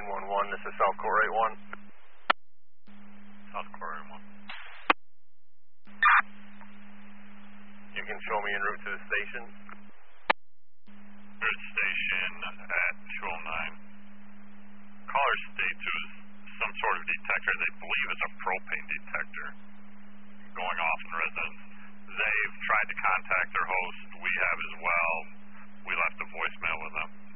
911, this is South Core 81. South Core 81. You can show me en route to the station. Third station at 209. Caller states it was some sort of detector they believe is a propane detector going off in residence. They've tried to contact their host. We have as well. We left a voicemail with them.